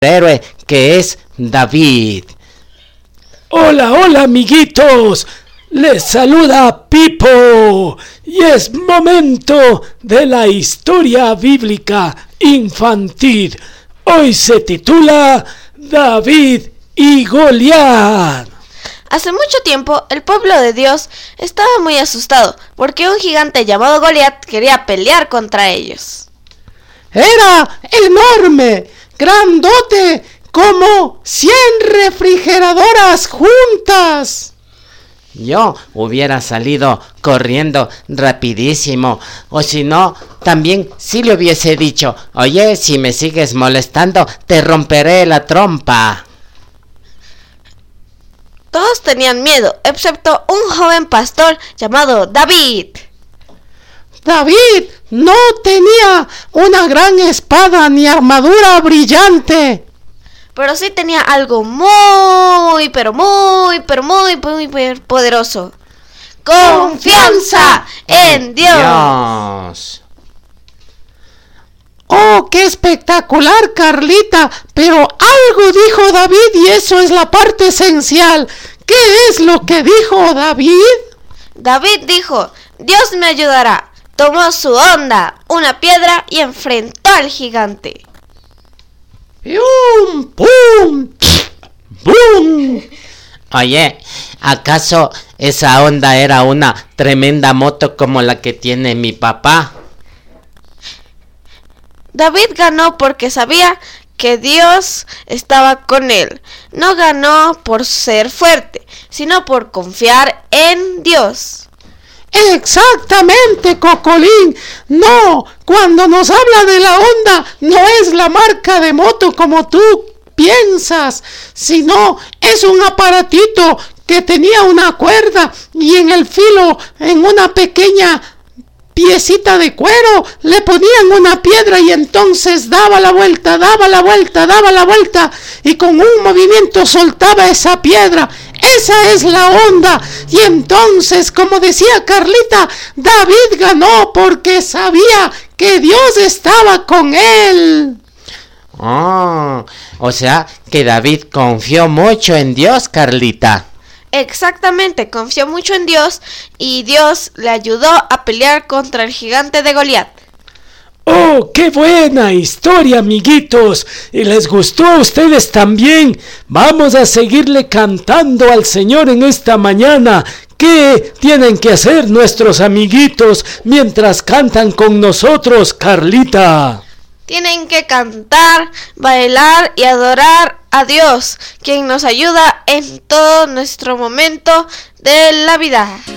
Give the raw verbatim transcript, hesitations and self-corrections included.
héroe que es David. Hola, hola amiguitos, les saluda Pipo y es momento de la historia bíblica infantil. Hoy se titula David y Goliat. Hace mucho tiempo el pueblo de Dios estaba muy asustado porque un gigante llamado Goliat quería pelear contra ellos. Era enorme, grandote, como cien refrigeradoras juntas. Yo hubiera salido corriendo rapidísimo, o si no, también sí le hubiese dicho, oye, si me sigues molestando, te romperé la trompa. Todos tenían miedo, excepto un joven pastor llamado David. David no tenía una gran espada ni armadura brillante, pero sí tenía algo muy, pero muy, pero muy, muy, muy poderoso. ¡Confianza en Dios! Dios. ¡Oh, qué espectacular, Carlita! Pero algo dijo David y eso es la parte esencial. ¿Qué es lo que dijo David? David dijo, Dios me ayudará. Tomó su honda, una piedra y enfrentó al gigante. ¡Pum! ¡Pum! ¡Bum! Oye, ¿acaso esa onda era una tremenda moto como la que tiene mi papá? David ganó porque sabía que Dios estaba con él. No ganó por ser fuerte, sino por confiar en Dios. Exactamente, Cocolín. No, cuando nos habla de la Honda, no es la marca de moto como tú piensas, sino es un aparatito que tenía una cuerda y en el filo, en una pequeña piecita de cuero, le ponían una piedra y entonces daba la vuelta, daba la vuelta, daba la vuelta y con un movimiento soltaba esa piedra. Esa es la onda. Y entonces, como decía Carlita, David ganó porque sabía que Dios estaba con él. Oh, o sea que David confió mucho en Dios, Carlita. Exactamente, confió mucho en Dios y Dios le ayudó a pelear contra el gigante de Goliat. ¡Oh, qué buena historia, amiguitos! ¿Y les gustó a ustedes también? Vamos a seguirle cantando al Señor en esta mañana. ¿Qué tienen que hacer nuestros amiguitos mientras cantan con nosotros, Carlita? Tienen que cantar, bailar y adorar a Dios, quien nos ayuda en todo nuestro momento de la vida.